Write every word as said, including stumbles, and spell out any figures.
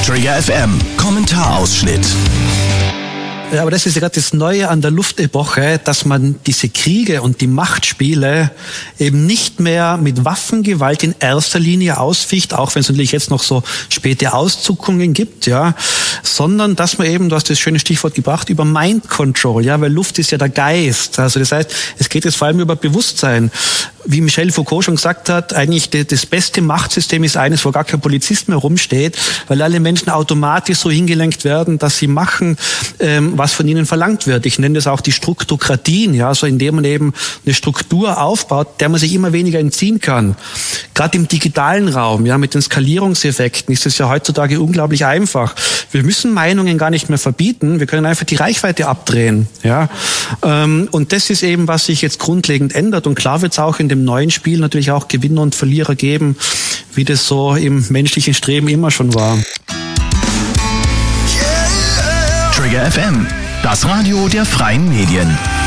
Trigger F M, Kommentarausschnitt. Ja, aber das ist ja gerade das Neue an der Luftepoche, dass man diese Kriege und die Machtspiele eben nicht mehr mit Waffengewalt in erster Linie ausficht, auch wenn es natürlich jetzt noch so späte Auszuckungen gibt, ja, sondern dass man eben, du hast das schöne Stichwort gebracht, über Mind Control, ja, weil Luft ist ja der Geist. Also das heißt, es geht jetzt vor allem über Bewusstsein. Wie Michel Foucault schon gesagt hat, eigentlich das beste Machtsystem ist eines, wo gar kein Polizist mehr rumsteht, weil alle Menschen automatisch so hingelenkt werden, dass sie machen, ähm, was von ihnen verlangt wird. Ich nenne das auch die Strukturkratien, ja, so indem man eben eine Struktur aufbaut, der man sich immer weniger entziehen kann. Gerade im digitalen Raum, ja, mit den Skalierungseffekten ist es ja heutzutage unglaublich einfach. Wir müssen Meinungen gar nicht mehr verbieten, wir können einfach die Reichweite abdrehen, ja. Ähm, und das ist eben, was sich jetzt grundlegend ändert. Und klar wird es auch in dem neuen Spiel natürlich auch Gewinner und Verlierer geben, wie das so im menschlichen Streben immer schon war. Trigger F M, das Radio der freien Medien.